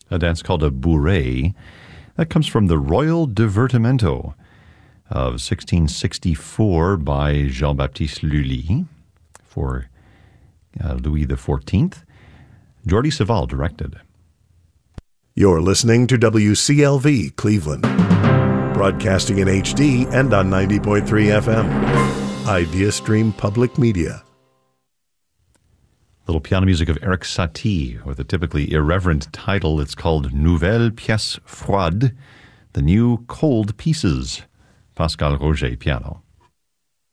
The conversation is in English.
a dance called a bourrée. That comes from the Royal Divertimento of 1664 by Jean-Baptiste Lully for Louis XIV. Jordi Savall directed. You're listening to WCLV Cleveland, broadcasting in HD and on 90.3 FM. Idea Stream Public Media. Little piano music of Erik Satie with a typically irreverent title. It's called Nouvelle Pièce Froide, the new cold pieces. Pascal Roger, piano.